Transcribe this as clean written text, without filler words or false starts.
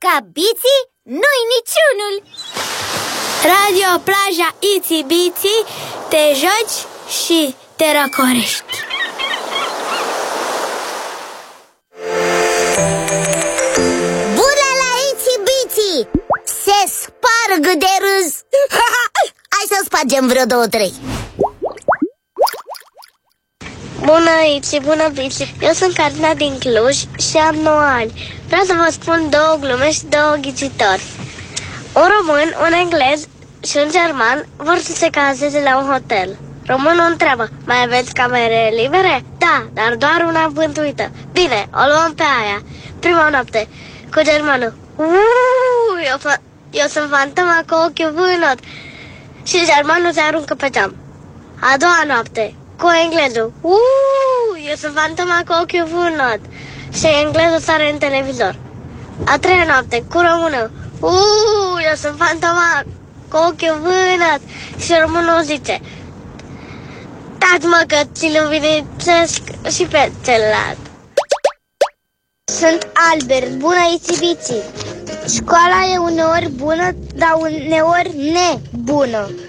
ca Biții, nu-i niciunul. Radio Plaja Itsy Bitsy, te joci și te răcorești. Bună la Itsy Bitsy! Se sparg de râs. Hai să spargem vreo 2-3. Bună Itsy, bună Bitsy. Eu sunt Carina din Cluj și am 9 ani. Vreau să vă spun 2 glume și 2 ghicitori. Un român, un englez și un german vor să se cazeze la un hotel. Românul întreabă: mai aveți camere libere? Da, dar doar una bântuită. Bine, o luăm pe aia. Prima noapte cu germanul: eu sunt fantoma cu ochiul vânăt. Și germanul se aruncă pe geam. A doua noapte cu englezul: eu sunt fantoma cu ochiul vânăt. Și englezul sare în televizor. A treia noapte cu românul: eu sunt fantoma cu ochiul vânăt. Și românul zice: taci-mă că ți-l învinicesc și pe celălalt. Sunt Albert, bună Itsy Bitsy. Școala e uneori bună, dar uneori nebună.